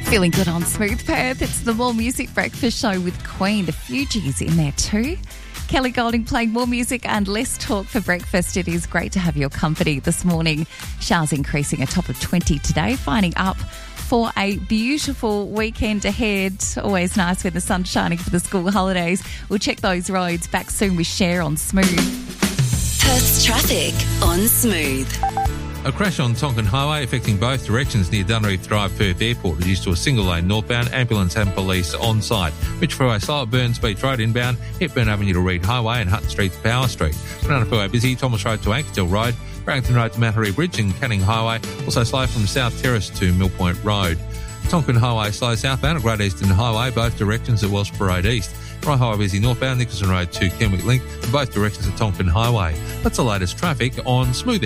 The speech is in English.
Feeling good on Smooth Perth. It's the More Music Breakfast Show with Queen. The Fugees in there too. Kelly Golding playing more music and less talk for breakfast. It is great to have your company this morning. Showers increasing a top of 20 today, finding up for a beautiful weekend ahead. Always nice when the sun's shining for the school holidays. We'll check those roads back soon with Cher on Smooth. Perth's traffic on Smooth. A crash on Tonkin Highway affecting both directions near Dunreef Drive, Perth Airport, reduced to a single lane northbound. Ambulance and police on site. Mitch Freeway slow at Burns Beach Road inbound. Hepburn Avenue to Reed Highway and Hutton Street to Power Street. Banana Freeway busy. Thomas Road to Ankertil Road. Barrington Road to Mattery Bridge and Canning Highway. Also slow from South Terrace to Mill Point Road. Tonkin Highway slow southbound at Great Eastern Highway, both directions at Wellsborough Road East. Rye Highway busy northbound, Nicholson Road to Kenwick Link, and both directions at Tonkin Highway. That's the latest traffic on Smooth.